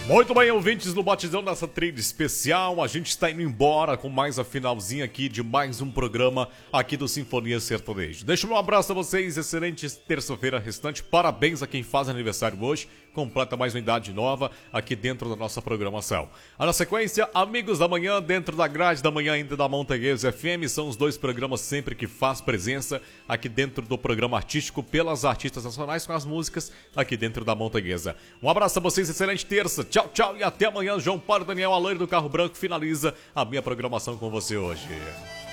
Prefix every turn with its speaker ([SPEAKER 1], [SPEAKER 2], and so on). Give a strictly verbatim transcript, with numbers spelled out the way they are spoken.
[SPEAKER 1] Muito bem, ouvintes do Batidão, nessa trilha especial, a gente está indo embora com mais a finalzinha aqui de mais um programa aqui do Sinfonia Sertaneja. Deixa um abraço a vocês, excelente terça-feira restante, parabéns a quem faz aniversário hoje, completa mais uma idade nova aqui dentro da nossa programação. A na sequência, Amigos da Manhã, dentro da grade da manhã ainda da Montanhesa F M, são os dois programas sempre que faz presença aqui dentro do programa artístico pelas artistas nacionais com as músicas aqui dentro da Montanhesa. Um abraço a vocês, excelente terça. Tchau, tchau e até amanhã. João Paulo Daniel Alaire do Carro Branco finaliza a minha programação com você hoje.